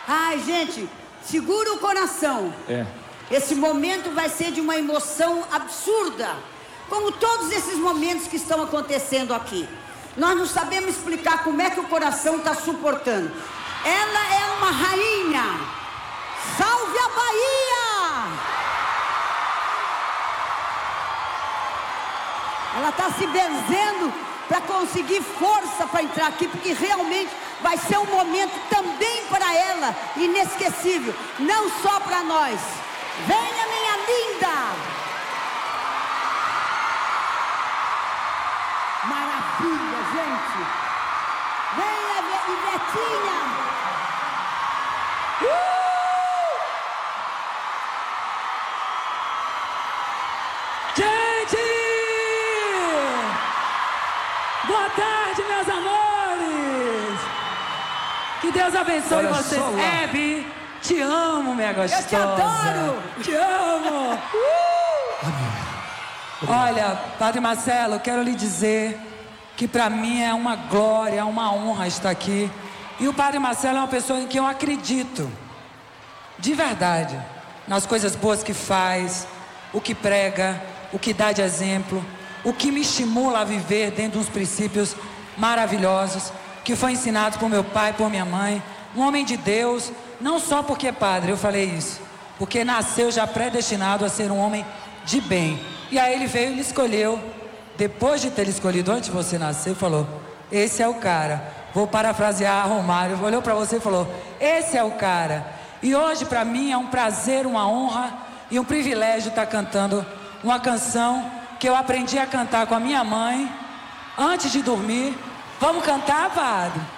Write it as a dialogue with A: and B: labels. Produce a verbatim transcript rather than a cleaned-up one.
A: Ai, gente, segura o coração.
B: É.
A: Esse momento vai ser de uma emoção absurda, como todos esses momentos que estão acontecendo aqui. Nós não sabemos explicar como é que o coração está suportando. Ela é uma rainha. Salve a Bahia! Ela está se benzendo para conseguir força para entrar aqui, porque realmente vai ser um momento também para ela inesquecível, não só para nós. Venha, minha linda! Maravilha, gente! Venha, Ivetinha! Uh!
C: Gente! Boa tarde, meus amores! Que Deus abençoe
B: Olha
C: vocês.
B: só lá.
C: Hebe, te amo, minha gostosa.
A: Eu te adoro!
C: Te amo! Uh! Olha, Padre Marcelo, quero lhe dizer que para mim é uma glória, uma honra estar aqui. E o Padre Marcelo é uma pessoa em que eu acredito, de verdade, nas coisas boas que faz, o que prega, o que dá de exemplo, o que me estimula a viver dentro de uns princípios maravilhosos, que foi ensinado por meu pai, por minha mãe, um homem de Deus, não só porque é padre, eu falei isso, porque nasceu já predestinado a ser um homem de bem. E aí ele veio e ele escolheu, depois de ter escolhido antes de você nascer, falou, esse é o cara. Vou parafrasear Romário, olhou para você e falou, esse é o cara. E hoje para mim é um prazer, uma honra e um privilégio estar cantando uma canção que eu aprendi a cantar com a minha mãe, antes de dormir. Vamos cantar, padre?